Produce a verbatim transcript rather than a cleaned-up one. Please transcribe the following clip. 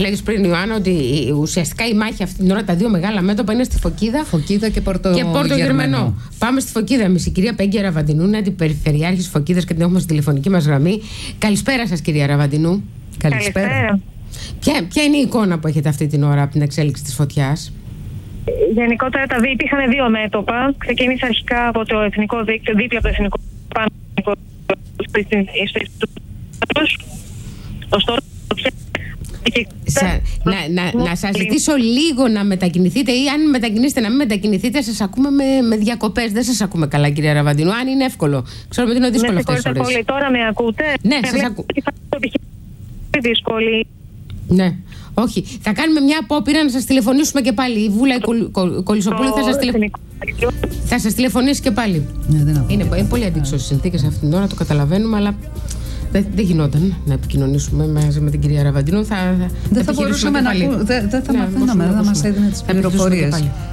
Λέγεις πριν, Ιωάννα, ότι ουσιαστικά η μάχη αυτή την ώρα, τα δύο μεγάλα μέτωπα είναι στη Φωκίδα. Φωκίδα και Πορτογερμανό. Πάμε στη Φωκίδα εμείς. Η κυρία Πέγγια Ραβαντινού είναι αντιπεριφερειάρχης Φωκίδας και την έχουμε στη τηλεφωνική μας γραμμή. Καλησπέρα σας, κυρία Ραβαντινού. Καλησπέρα. Καλησπέρα. Ποια, ποια είναι η εικόνα που έχετε αυτή την ώρα από την εξέλιξη της φωτιάς? Γενικότερα τα δίκτυα είχαν δύο μέτωπα. Ξεκίνησε αρχικά από το εθνικό δίκτυο, δίπλα από το εθνικό πάνω ωστόσο Σα, να, να, να σας ζητήσω λίγο να μετακινηθείτε, ή αν μετακινήσετε να μην μετακινηθείτε. Σας ακούμε με, με διακοπές. Δεν σας ακούμε καλά, κυρία Ραβαντινού. Αν είναι εύκολο. Ξέρουμε ότι είναι δύσκολο αυτές τις ώρες. Πολύ. Τώρα με ακούτε? Ναι, σας ακούω. Είναι δύσκολη. Ναι. Όχι. Θα κάνουμε μια απόπειρα να σας τηλεφωνήσουμε και πάλι. Η Βούλα Κολυσοπούλου θα σας τηλεφωνήσει. Θα σας τηλεφωνήσει και πάλι. Ναι, δεν είναι, είναι πολύ αντίξωες συνθήκες αυτή την ώρα, το καταλαβαίνουμε, αλλά δεν, δεν γινόταν να επικοινωνήσουμε μαζί με την κυρία Ραβαντινού. Θα, θα δεν θα μπορούσαμε να πούμε. Δεν θα μαθαίναμε, δεν θα μας έδινε τις πληροφορίες.